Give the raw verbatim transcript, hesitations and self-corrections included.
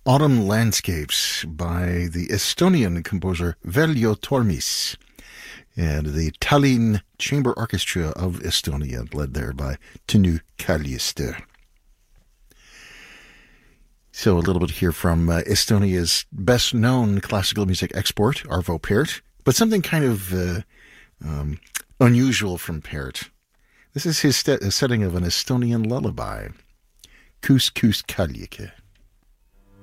Autumn Landscapes by the Estonian composer Veljo Tormis and the Tallinn Chamber Orchestra of Estonia, led there by Tõnu Kaljuste. So a little bit here from uh, Estonia's best-known classical music export, Arvo Pärt, but something kind of uh, um, unusual from Pärt. This is his st- setting of an Estonian lullaby, Kuus Kuus Kaljuke.